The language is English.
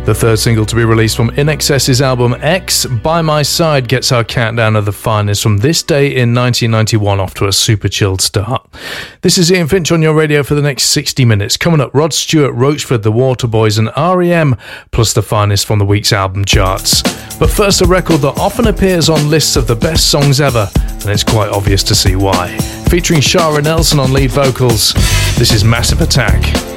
The third single to be released from INXS's album X, By My Side, gets our countdown of the finest from this day in 1991 off to a super chilled start. This is Ian Finch on your radio for the next 60 minutes. Coming up, Rod Stewart, Roachford, The Waterboys and R.E.M., plus the finest from the week's album charts. But first, a record that often appears on lists of the best songs ever, and it's quite obvious to see why. Featuring Shara Nelson on lead vocals, this is Massive Attack.